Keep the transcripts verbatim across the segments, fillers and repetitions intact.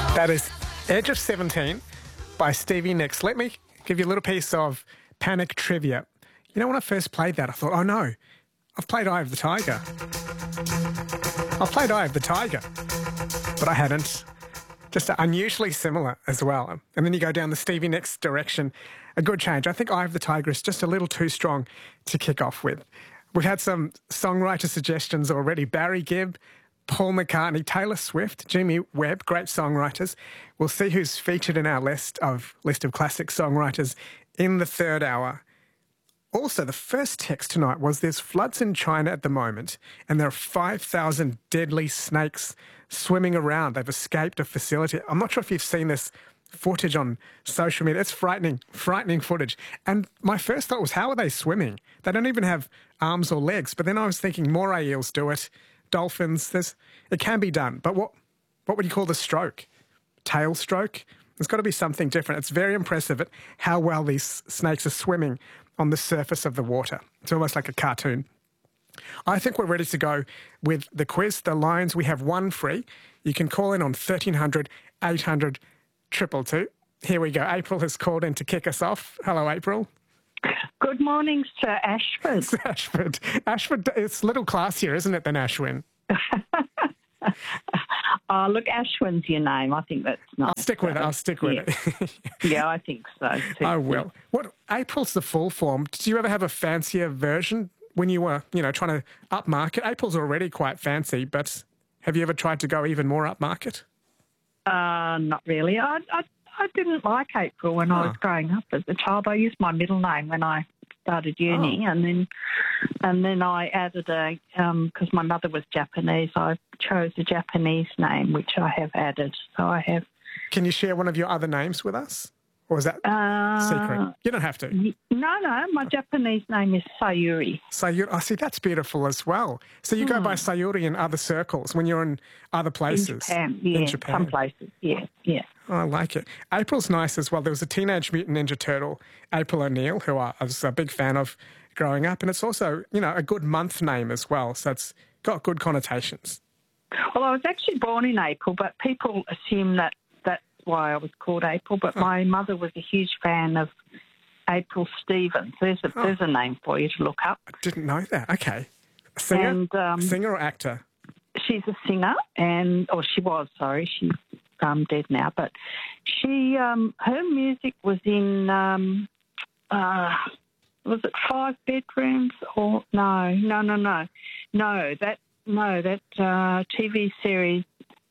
That is Edge of seventeen by Stevie Nicks. Let me give you a little piece of Panic trivia. You know, when I first played that, I thought, oh no, I've played Eye of the Tiger. I've played Eye of the Tiger, but I hadn't. Just unusually similar as well. And then you go down the Stevie Nicks direction. A good change. I think Eye of the Tiger is just a little too strong to kick off with. We've had some songwriter suggestions already. Barry Gibb, Paul McCartney, Taylor Swift, Jimmy Webb, great songwriters. We'll see who's featured in our list of list of classic songwriters in the third hour. Also, the first text tonight was there's floods in China at the moment and there are five thousand deadly snakes swimming around. They've escaped a facility. I'm not sure if you've seen this footage on social media. It's frightening, frightening footage. And my first thought was, how are they swimming? They don't even have arms or legs. But then I was thinking moray eels do it. Dolphins, there's, it can be done. But what, what would you call the stroke? Tail stroke? There's got to be something different. It's very impressive at how well these snakes are swimming on the surface of the water. It's almost like a cartoon. I think we're ready to go with the quiz. The lines, we have one free. You can call in on thirteen hundred, eight hundred, two two two. Here we go. April has called in to kick us off. Hello, April. Good morning, Sir Ashford. It's Ashford. Ashford, it's a little classier, isn't it, than Ashwin? Oh, look, Ashwin's your name. I think that's nice. I'll stick with it. I'll stick with yeah. it. Yeah, I think so too. I will. What, April's the full form. Did you ever have a fancier version when you were, you know, trying to upmarket? April's already quite fancy, but have you ever tried to go even more upmarket? Uh, not really. I, I, I didn't like April when oh. I was growing up as a child. I used my middle name when I started uni, oh. and then and then I added a um because my mother was Japanese. I chose a Japanese name, which I have added. So I have. Can you share one of your other names with us, or is that uh, secret? You don't have to. No, no. My Japanese name is Sayuri. Sayuri. I see. That's beautiful as well. So you hmm. go by Sayuri in other circles when you're in other places. In Japan, yeah. In Japan. Some places, yeah, yeah. Oh, I like it. April's nice as well. There was a Teenage Mutant Ninja Turtle, April O'Neil, who I was a big fan of growing up. And it's also, you know, a good month name as well. So it's got good connotations. Well, I was actually born in April, but people assume that that's why I was called April. But oh. my mother was a huge fan of April Stevens. There's a, oh. there's a name for you to look up. I didn't know that. Okay. A singer? And, um, singer or actor? She's a singer, and or she was, sorry. She's um, dead now. But she, um, her music was in, um, uh, was it Five Bedrooms? Or no, no, no, no. No, that... No, that uh, T V series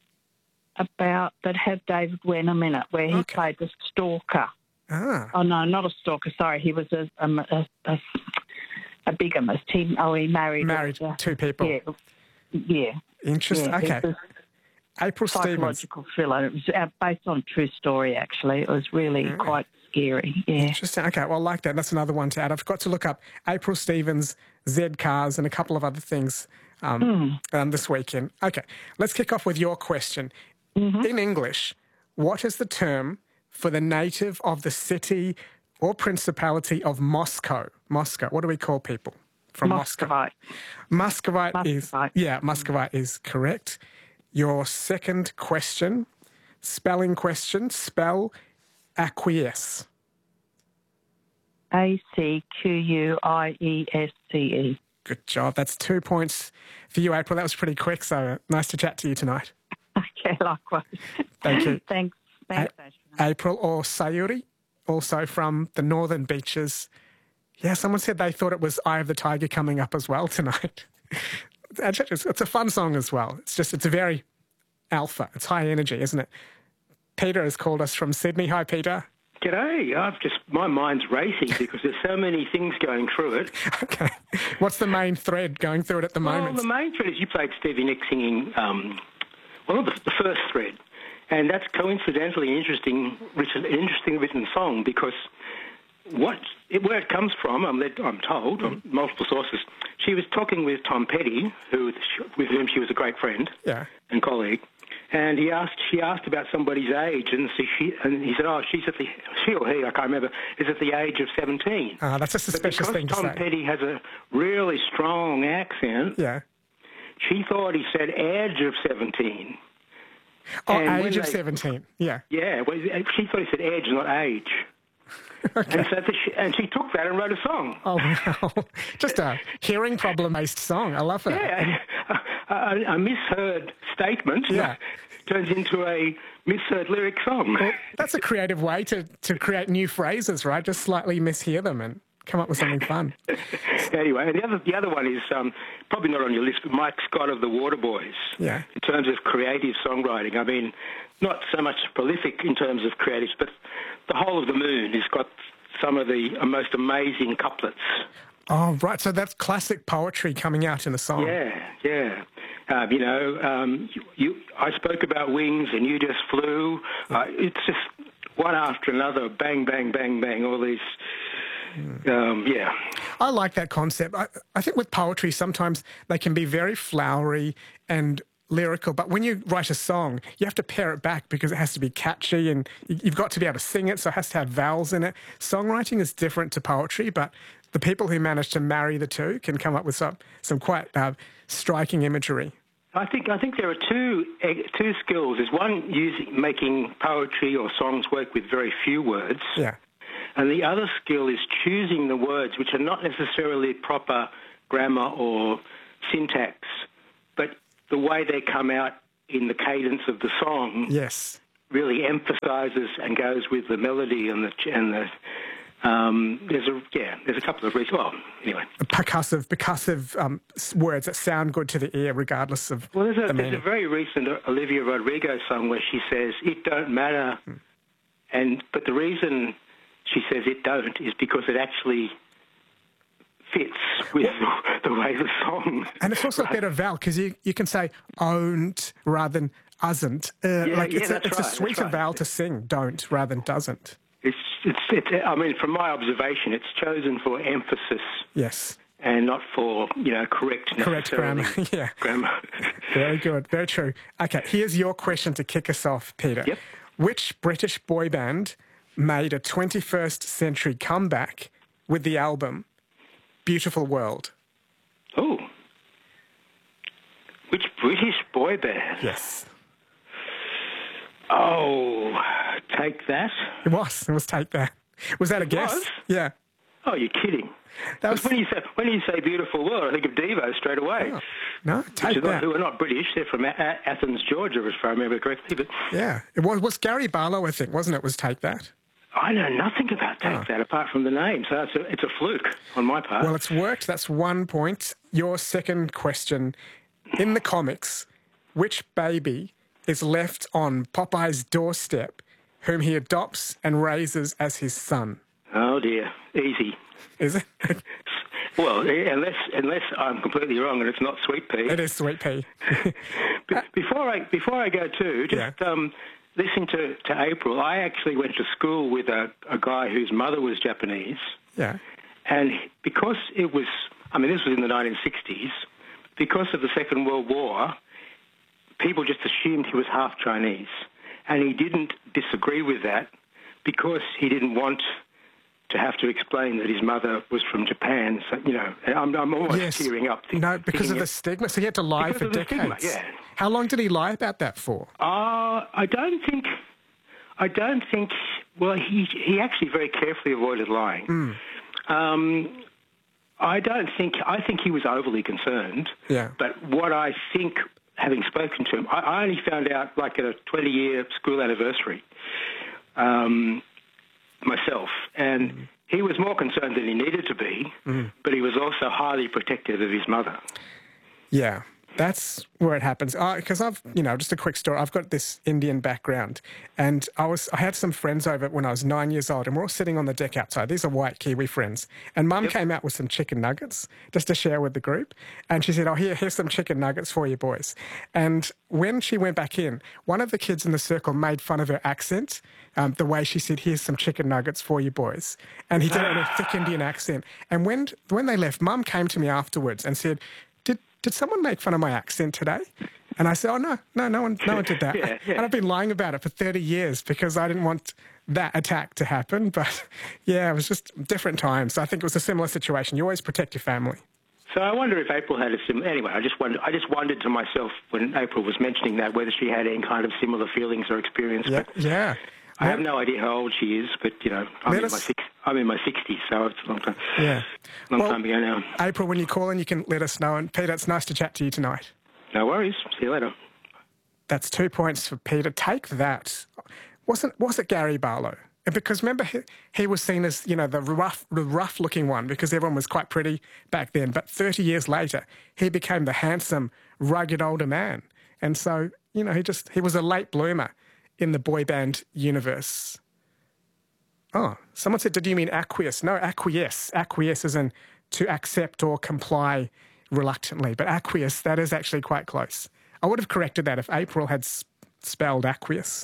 about that had David Wenham in it, where he okay. played the stalker. Ah. Oh no, not a stalker. Sorry, he was a a, a, a, a bigamist. He oh he married married a, two people. Yeah, yeah. Interesting. Yeah, okay. April Stevens. Psychological thriller. It was based on a true story. Actually, it was really mm. quite scary. Yeah. Interesting. Okay, well, I like that. That's another one to add. I've got to look up April Stevens, Z Cars, and a couple of other things. Um, mm. um, this weekend. Okay, let's kick off with your question. Mm-hmm. In English, what is the term for the native of the city or principality of Moscow? Moscow. What do we call people from Muscovite. Moscow? Muscovite, Muscovite is yeah, Muscovite is correct. Your second question, spelling question, spell acquiesce. A C Q U I E S C E. Good job. That's two points for you, April. That was pretty quick, so nice to chat to you tonight. Okay, likewise. Thank you. Thanks. Thanks, A- April or Sayuri, also from the Northern Beaches. Yeah, someone said they thought it was Eye of the Tiger coming up as well tonight. It's a fun song as well. It's just, it's a very alpha. It's high energy, isn't it? Peter has called us from Sydney. Hi, Peter. G'day. I've just, my mind's racing because there's so many things going through it. Okay. What's the main thread going through it at the well, moment? Well, the main thread is you played Stevie Nicks singing, um, well, the, the first thread. And that's coincidentally interesting, an interesting written song because what it, where it comes from, I'm, led, I'm told, mm. from multiple sources, she was talking with Tom Petty, who, with whom she was a great friend yeah. and colleague. And he asked, she asked about somebody's age, and so she, and he said, "Oh, she's at the, she or he, I can't remember, is at the age of seventeen." Ah, uh, that's a suspicious thing to Tom say. Tom Petty has a really strong accent. Yeah. She thought he said edge of seventeen. Oh, And age when of they- seventeen. Yeah. Yeah, well, she thought he said edge, not age. Okay. And so the, and she took that and wrote a song. Oh, wow. Just a hearing problem-based song. I love it. Yeah, a, a, a misheard statement Yeah. turns into a misheard lyric song. Well, that's a creative way to, to create new phrases, right? Just slightly mishear them and come up with something fun. Anyway, and the other the other one is um, probably not on your list, but Mike Scott of the Waterboys. Yeah. In terms of creative songwriting, I mean, not so much prolific in terms of creatives, but The Whole of the Moon has got some of the most amazing couplets. Oh, right. So that's classic poetry coming out in a song. Yeah, yeah. Um, you know, um, you, you, I spoke about wings and you just flew. Uh, it's just one after another, bang, bang, bang, bang, all these. Um, yeah. I like that concept. I, I think with poetry, sometimes they can be very flowery and lyrical, but when you write a song, you have to pare it back because it has to be catchy and you- you've got to be able to sing it, so it has to have vowels in it. Songwriting is different to poetry, but the people who manage to marry the two can come up with some, some quite uh, striking imagery. I think I think there are two eh, two skills. There's one using making poetry or songs work with very few words, Yeah. and the other skill is choosing the words which are not necessarily proper grammar or syntax, but the way they come out in the cadence of the song Yes. really emphasises and goes with the melody and the and the. Um, there's a yeah, there's a couple of reasons. Well, anyway. Percussive, percussive um, s- words that sound good to the ear regardless of Well, there's a, the there's meaning. a very recent Olivia Rodrigo song where she says, "It don't matter," Hmm. and but the reason she says it don't is because it actually fits with the, the way the song. And it's also a better vowel because you, you can say owned rather than usn't. Uh, Yeah, like yeah, it's a, that's it's a right, sweeter that's right. vowel to sing, don't rather than doesn't. It's, it's, it's, I mean, from my observation, it's chosen for emphasis Yes. and not for, you know, correct Correct necessarily grammar. Yeah. grammar. Very good. Very true. Okay, here's your question to kick us off, Peter. Yep. Which British boy band made a twenty-first century comeback with the album Beautiful World? Oh. Which British boy band? Yes. Oh, Take That. It was. It was Take That. Was that a guess? was? Yeah. Oh, you're kidding. That was, When you say when you say beautiful world, I think of Devo straight away. Oh, no, Which Take are not- That. who are not British. They're from A- A- Athens, Georgia, if I remember correctly. But Yeah. It was, was Gary Barlow, I think, wasn't it, was Take That? I know nothing about Take Oh. That apart from the name. So it's a, it's a fluke on my part. Well, it's worked. That's one point. Your second question. In the comics, which baby is left on Popeye's doorstep whom he adopts and raises as his son? Oh dear, easy. Is it? Well, eh, unless unless I'm completely wrong and it's not Sweet Pea. It is Sweet Pea. Be- Before I before I go to just Yeah. um, listening to, to April, I actually went to school with a, a guy whose mother was Japanese, Yeah. and because it was, I mean, this was in the nineteen sixties, because of the Second World War, people just assumed he was half Chinese, and he didn't disagree with that because he didn't want to have to explain that his mother was from Japan. So, you know, I'm, I'm almost Yes. tearing up. No, because thinking of the it- stigma. So he had to lie Because for of the stigma, decades. yeah. How long did he lie about that for? Uh, I don't think. I don't think. Well, he he actually very carefully avoided lying. Hmm. Um, I don't think. I think he was overly concerned. Yeah. But what I think, having spoken to him, I, I only found out like at a twenty-year school anniversary. Um, myself and. Hmm. He was more concerned than he needed to be, but he was also highly protective of his mother. Yeah, that's where it happens. Because I've, you know, just a quick story. I've got this Indian background, and I was, I had some friends over when I was nine years old, and we're all sitting on the deck outside. These are white Kiwi friends, and Mum came out with some chicken nuggets just to share with the group, and she said, "Oh, here, here's some chicken nuggets for you boys." And when she went back in, one of the kids in the circle made fun of her accent, um, the way she said, "Here's some chicken nuggets for you boys," and he did it in a thick Indian accent. And when when they left, Mum came to me afterwards and said, "Did did someone make fun of my accent today?" And I said, "Oh no, no, no one, no one did that." Yeah, yeah. And I've been lying about it for thirty years because I didn't want that attack to happen. But yeah, it was just different times. I think it was a similar situation. You always protect your family. So I wonder if April had a similar... Anyway, I just wondered, I just wondered to myself when April was mentioning that whether she had any kind of similar feelings or experience. Yeah, but yeah. I have no idea how old she is, but, you know, I'm, in, us... my six, I'm in my sixties, so it's a long time, yeah. long well, time ago now. April, when you call in, you can let us know. And Peter, it's nice to chat to you tonight. No worries. See you later. That's two points for Peter. Take that. Wasn't was it Gary Barlow? Because remember, he, he was seen as, you know, the rough, the rough-looking one because everyone was quite pretty back then. But thirty years later, he became the handsome, rugged older man. And so, you know, he just he was a late bloomer in the boy band universe. Oh, someone said, did you mean acquiesce? No, acquiesce. Acquiesce is in to accept or comply reluctantly. But acquiesce, that is actually quite close. I would have corrected that if April had spelled acquiesce.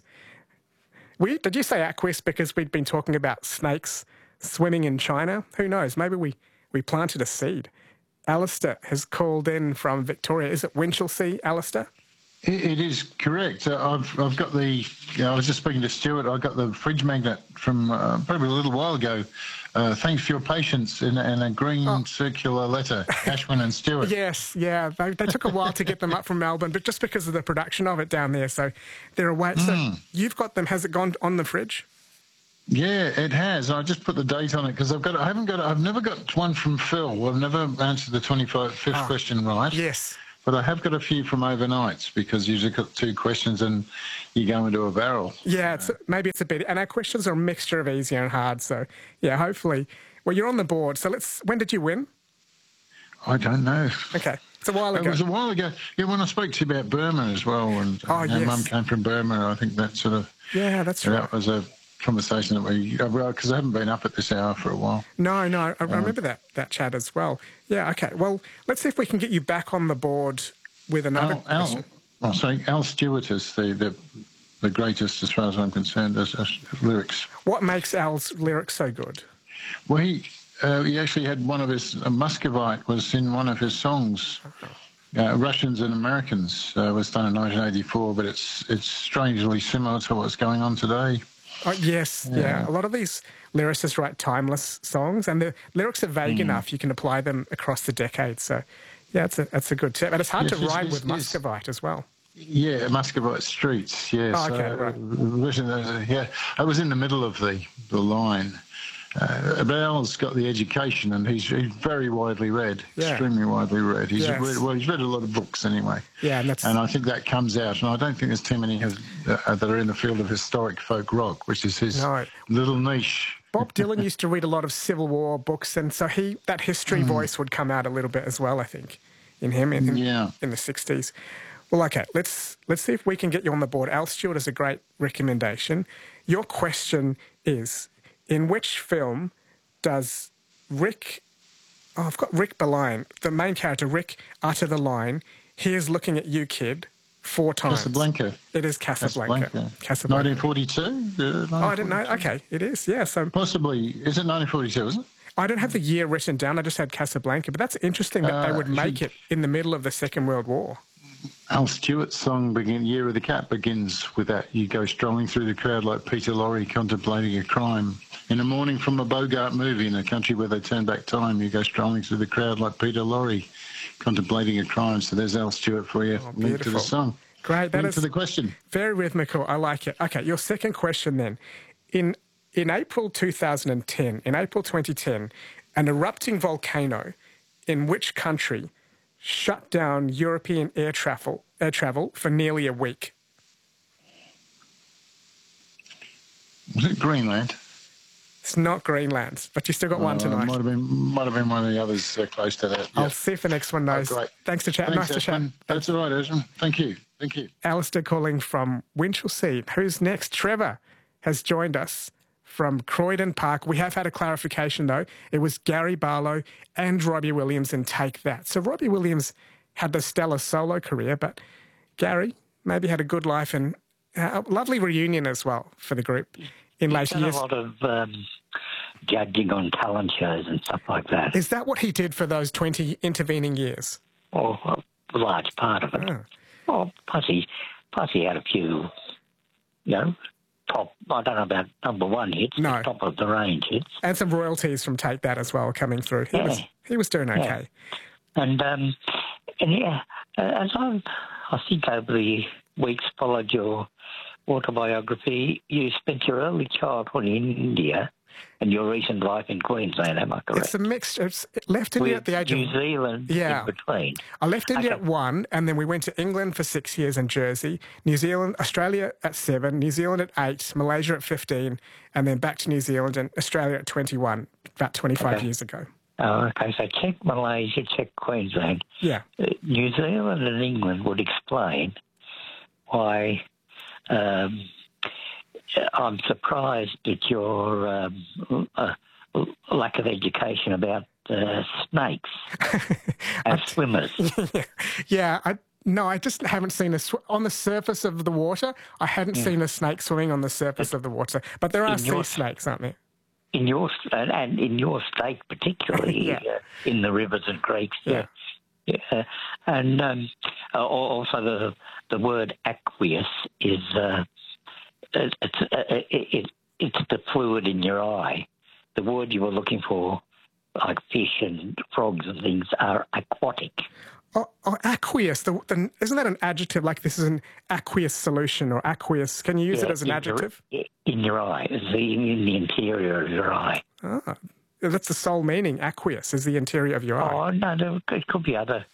We, did you say acquiesce because we'd been talking about snakes swimming in China? Who knows? Maybe we, we planted a seed. Alistair has called in from Victoria. Is it Winchelsea, Alistair? It is correct. Uh, I've I've got the. You know, I was just speaking to Stuart. I got the fridge magnet from uh, probably a little while ago. Uh, thanks for your patience in, in a green oh. circular letter, Ashwin and Stuart. Yes, yeah. They, they took a while to get them up from Melbourne, but just because of the production of it down there, so they're away. Mm. So you've got them. Has it gone on the fridge? Yeah, it has. I just put the date on it because I've got. I haven't got. I've never got one from Phil. I've never answered the twenty-fifth oh. question right. Yes. But I have got a few from overnights because you've got two questions and you go into a barrel. Yeah, it's, maybe it's a bit... And our questions are a mixture of easy and hard. So, yeah, hopefully... Well, you're on the board. So let's... When did you win? I don't know. Okay. It's a while ago. It was a while ago. Yeah, when I spoke to you about Burma as well. And oh, uh, yes. Mum came from Burma. I think that sort of... Yeah, that's right. That was a conversation that we... Because I haven't been up at this hour for a while. No, no. I, um, I remember that, that chat as well. Yeah, okay. Well, let's see if we can get you back on the board... with another Al, question. Al, oh, sorry, Al Stewart is the, the, the greatest, as far as I'm concerned, as, as lyrics. What makes Al's lyrics so good? Well, he uh, he actually had one of his, uh, Muscovite was in one of his songs, uh, Russians and Americans, uh, was done in nineteen eighty-four, but it's it's strangely similar to what's going on today. Oh, yes, yeah. yeah. A lot of these lyricists write timeless songs, and the lyrics are vague mm. enough, you can apply them across the decades, so... Yeah, it's a, that's a good tip. And it's hard yes, to rhyme with Muscovite as well. Yeah, Muscovite streets, yes. Oh, okay, uh, right. Yeah, I was in the middle of the, the line. Uh, but Al's got the education and he's, he's very widely read, yeah. extremely widely read. He's yes. read, well, he's read a lot of books anyway. Yeah, and, that's... and I think that comes out. And I don't think there's too many have, uh, that are in the field of historic folk rock, which is his no. little niche. Bob Dylan used to read a lot of Civil War books, and so he that history mm. voice would come out a little bit as well, I think, in him in, in, yeah. in the sixties. Well, okay, let's let's see if we can get you on the board. Al Stewart is a great recommendation. Your question is, in which film does Rick... Oh, I've got Rick Beline, the main character, Rick, utter the line, "Here's looking at you, kid," four times. Casablanca. It is Casablanca. Casablanca. Casablanca. nineteen forty-two? Uh, oh, I didn't know. Okay, it is, yeah. So possibly. Is it nineteen forty-two, is it? I don't have the year written down. I just had Casablanca. But that's interesting that uh, they would make should... it in the middle of the Second World War. Al Stewart's song, begin, Year of the Cat, begins with that. You go strolling through the crowd like Peter Lorre contemplating a crime. In a morning from a Bogart movie in a country where they turn back time, you go strolling through the crowd like Peter Lorre contemplating a crime. So there's Al Stewart for you. Oh, link to the song. Great. That link is to the question. Very rhythmical. I like it. Okay, your second question then. In in April two thousand ten, in April twenty ten, an erupting volcano in which country shut down European air travel air travel for nearly a week? Was it Greenland? It's not Greenland, but you still got one uh, tonight. Might have been, might have been one of the others uh, close to that. Yeah. I'll see if the next one knows. Oh, great. Thanks for chatting. Thanks, nice to chat. That's all right, Ezra. Thank you. Thank you. Alistair calling from Winchelsea. Who's next? Trevor has joined us from Croydon Park. We have had a clarification, though. It was Gary Barlow and Robbie Williams in Take That. So Robbie Williams had the stellar solo career, but Gary maybe had a good life and a lovely reunion as well for the group in later years. A lot of um, judging on talent shows and stuff like that. Is that what he did for those twenty intervening years? Oh, a large part of it. Oh. Well, plus he, plus he had a few, you know, top, I don't know about number one hits, no. but top of the range hits. And some royalties from Take That as well coming through. He, yeah. was, he was doing okay. And, um, and yeah, as I've, I think over the weeks followed your autobiography, you spent your early childhood in India and your recent life in Queensland, am I correct? It's a mix. It's left India With at the age New of... Zealand yeah. in between. I left India Okay. at one, and then we went to England for six years in Jersey, New Zealand, Australia at seven, New Zealand at eight, Malaysia at fifteen, and then back to New Zealand and Australia at twenty-one, about twenty-five Okay. years ago. Oh, okay, so check Malaysia, check Queensland. Yeah. Uh, New Zealand and England would explain why um, I'm surprised at your um, uh, lack of education about uh, snakes as swimmers. yeah, yeah. I no, I just haven't seen a sw- on the surface of the water. I hadn't Yeah. seen a snake swimming on the surface of the water, but there are In sea your- snakes, aren't there? In your st- and in your state particularly, Yeah. uh, in the rivers and creeks, Yeah. yeah, yeah. and um, uh, also the the word aqueous is uh, it's uh, it, it, it's the fluid in your eye. The word you were looking for, like fish and frogs and things, are aquatic. Oh, oh aqueous. The, the, isn't that an adjective? Like this is an aqueous solution or aqueous. Can you use Yeah, it as an in adjective? Your, in your eye, it's the, in the interior of your eye. Ah, that's the sole meaning. Aqueous is the interior of your eye. Oh no, there, it could be other.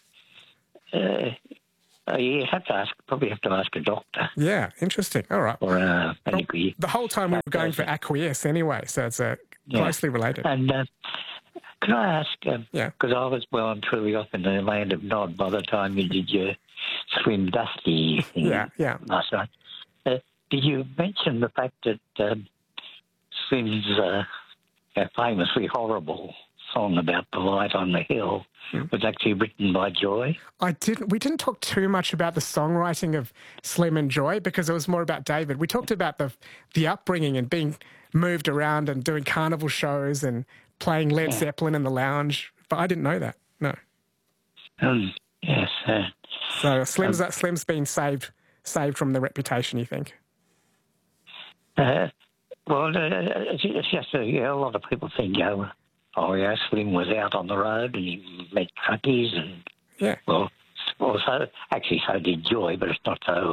Uh, uh, you have to ask. Probably have to ask a doctor Yeah, interesting. All right. or a Well, medical. the whole time we were going for acquiesce anyway, so it's uh, Yeah. closely related. And uh, can I ask? Because Yeah. I was well and truly off in the land of Nod by the time you did your swim dusty thing Yeah, yeah. last night. Uh, did you mention the fact that um, Swim's uh, a famously horrible song about the light on the hill Hmm. was actually written by Joy? I didn't. We didn't talk too much about the songwriting of Slim and Joy because it was more about David. We talked about the the upbringing and being moved around and doing carnival shows and playing Led Zeppelin in the lounge. But I didn't know that. No. Um, yes. Uh, So Slim's that Slim's been saved saved from the reputation. You think? Uh, well, uh, it's it's just uh, yeah, a lot of people think, you know, oh, yeah, Slim was out on the road and he met truckies and, Yeah. well, well so, actually so did Joy, but it's not so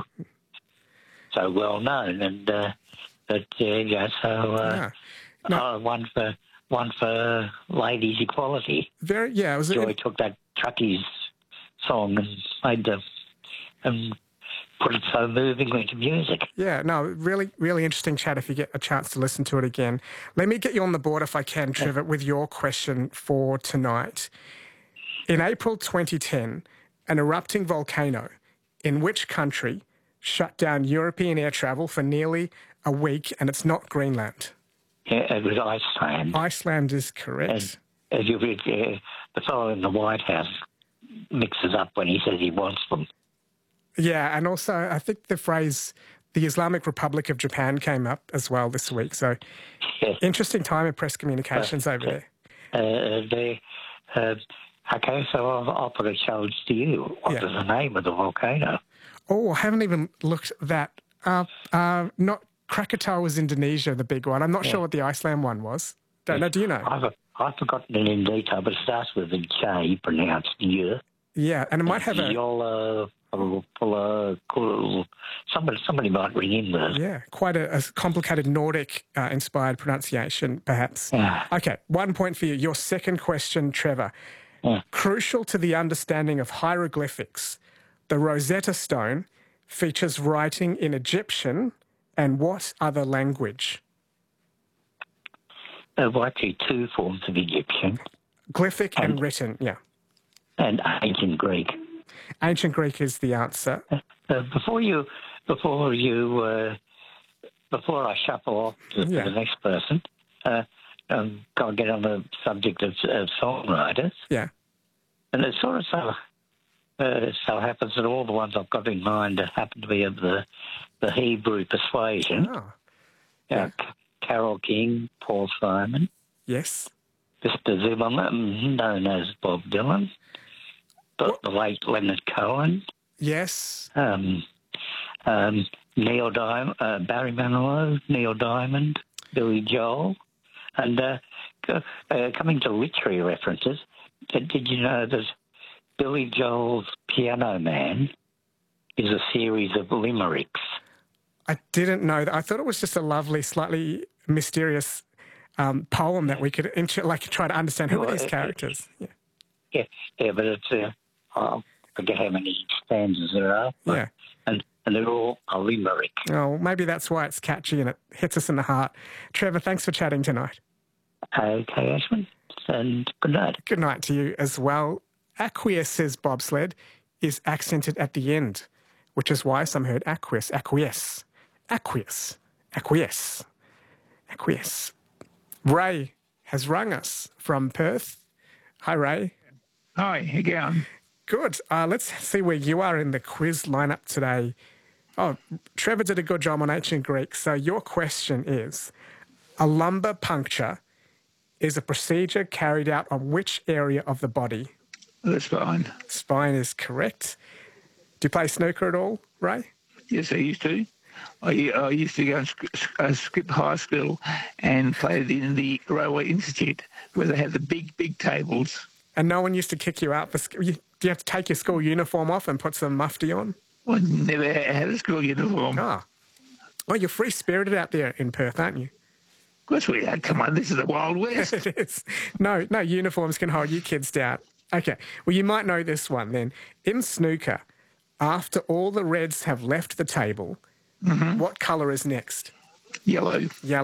so well known. And, uh, but, uh, yeah, so uh, Yeah. No. uh, one for one for ladies' equality. Very. Yeah. It was. Joy It, took that truckies song and made the, and put it so movingly to music. Yeah, no, really, really interesting chat if you get a chance to listen to it again. Let me get you on the board, if I can, Trevor, with your question for tonight. In April twenty ten, an erupting volcano in which country shut down European air travel for nearly a week, and it's not Greenland? Yeah, it was Iceland. Iceland is correct. As you read, uh, the fellow in the White House mixes up when he says he wants them. Yeah, and also I think the phrase the Islamic Republic of Japan came up as well this week. So Yeah. interesting time in press communications over there. Uh, they, uh, okay, so I'll, I'll put a challenge to you. What Yeah. was the name of the volcano? Oh, I haven't even looked that up. Uh, not Krakatoa was Indonesia, the big one. I'm not sure what the Iceland one was. Don't know. Do you know? I've, I've forgotten it in detail, but it starts with a J, pronounced Y. Yeah, and it might have a Yola, Yola, somebody, somebody might ring in there. yeah, quite a, a complicated Nordic-inspired pronunciation, perhaps. Yeah. Okay, one point for you. Your second question, Trevor. Yeah. Crucial to the understanding of hieroglyphics, the Rosetta Stone features writing in Egyptian and what other language? There were actually two forms of Egyptian Glyphic and, And- written, yeah. and ancient Greek. Ancient Greek is the answer. Uh, before you, before you, uh, before I shuffle off to, to Yeah. the next person, uh, um, I'll get on the subject of, of songwriters, Yeah. and it sort of so uh, so happens that all the ones I've got in mind happen to be of the the Hebrew persuasion. Oh, Uh, C- Carole King, Paul Simon, yes. Mister Zimmerman, known as Bob Dylan, the, the late Leonard Cohen. Yes. Um, um, Neil Diamond, uh, Barry Manilow, Neil Diamond, Billy Joel, and uh, co- uh, coming to literary references, did, did you know that Billy Joel's Piano Man is a series of limericks. I didn't know that. I thought it was just a lovely, slightly mysterious um, poem that we could int- like try to understand who Well, are these it- characters. Yeah. Yeah, yeah, but it's, uh, I forget how many stanzas there are. But, Yeah. And, and they're all a limerick. Oh, maybe that's why it's catchy and it hits us in the heart. Trevor, thanks for chatting tonight. Okay, Ashman, and good night. Good night to you as well. Aqueous, says Bobsled, is accented at the end, which is why some heard aqueous, acquiesce, aqueous, acquiesce, acquiesce. Ray has rung us from Perth. Hi, Ray. Hi, how you going? Good. Uh, let's see where you are in the quiz lineup today. Oh, Trevor did a good job on ancient Greek. So your question is, a lumbar puncture is a procedure carried out on which area of the body? That's fine. Spine is correct. Do you play snooker at all, Ray? Yes, I used to. I, I used to go and sk- uh, skip high school and played in the Railway Institute where they had the big, big tables. And no one used to kick you out for sk- you, do you have to take your school uniform off and put some mufti on? I never had a school uniform. Ah. Well, you're free-spirited out there in Perth, aren't you? Of course we are. Come on, this is the Wild West. It is. No, no uniforms can hold you kids down. Okay. Well, you might know this one then. In snooker, after all the reds have left the table, what colour is next? Yellow. Yellow.